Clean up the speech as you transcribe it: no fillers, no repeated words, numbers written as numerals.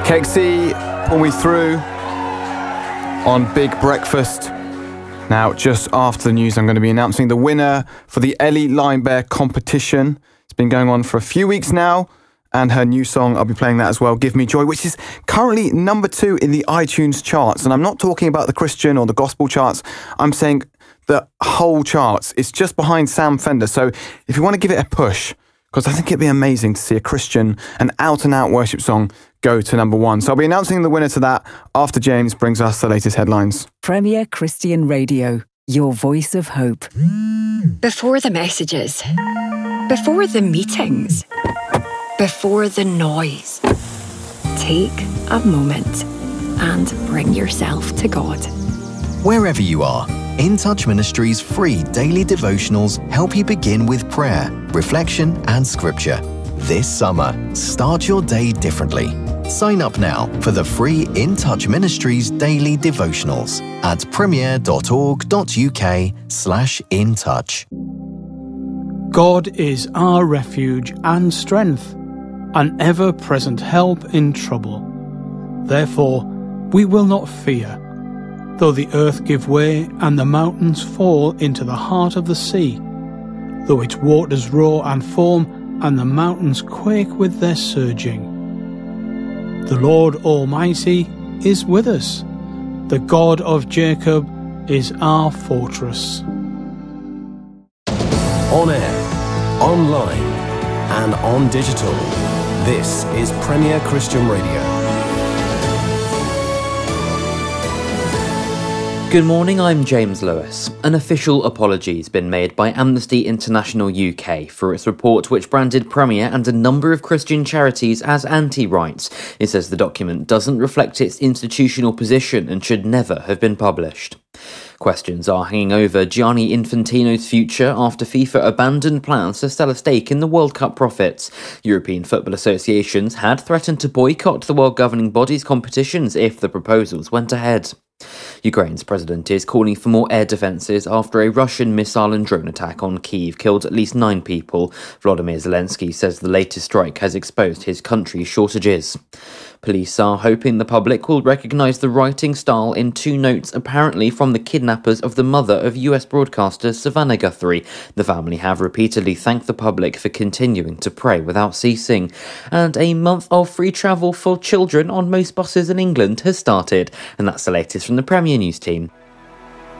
KXC, Pull Me Through on Big Breakfast. Now, just after the news, I'm going to be announcing the winner for the Ellie Linebear competition. It's been going on for a few weeks now, and her new song, I'll be playing that as well, Give Me Joy, which is currently number 2 in the iTunes charts. And I'm not talking about the Christian or the gospel charts. I'm saying the whole charts. It's just behind Sam Fender. So if you want to give it a push, because I think it'd be amazing to see a Christian, an out-and-out worship song go to number 1. So I'll be announcing the winner to that after James brings us the latest headlines. Premier Christian Radio, your voice of hope. Before the messages, before the meetings, before the noise, take a moment and bring yourself to God. Wherever you are, In Touch Ministries' free daily devotionals help you begin with prayer, reflection, and scripture. This summer, start your day differently. Sign up now for the free In Touch Ministries daily devotionals at premier.org.uk/intouch. God is our refuge and strength, an ever-present help in trouble. Therefore, we will not fear, though the earth give way and the mountains fall into the heart of the sea, though its waters roar and foam and the mountains quake with their surging. The Lord Almighty is with us. The God of Jacob is our fortress. On air, online, and on digital. This is Premier Christian Radio. Good morning, I'm James Lewis. An official apology has been made by Amnesty International UK for its report which branded Premier and a number of Christian charities as anti-rights. It says the document doesn't reflect its institutional position and should never have been published. Questions are hanging over Gianni Infantino's future after FIFA abandoned plans to sell a stake in the World Cup profits. European football associations had threatened to boycott the world governing body's competitions if the proposals went ahead. Ukraine's president is calling for more air defences after a Russian missile and drone attack on Kyiv killed at least 9 people. Volodymyr Zelensky says the latest strike has exposed his country's shortages. Police are hoping the public will recognise the writing style in 2 notes apparently from the kidnappers of the mother of US broadcaster Savannah Guthrie. The family have repeatedly thanked the public for continuing to pray without ceasing. And a month of free travel for children on most buses in England has started. And that's the latest from the Premier News team.